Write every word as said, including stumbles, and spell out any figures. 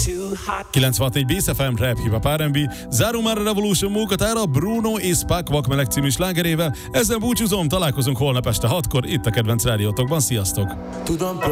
kilencvenhat négy Bész ef em, rap, hip-hop, er and bé. Záró már a Revolution munkatára Bruno és Spack Vakmeleg című slágerével. Ezzel búcsúzom, találkozunk holnap este hatkor itt a kedvenc rádiótokban. Sziasztok! Tudom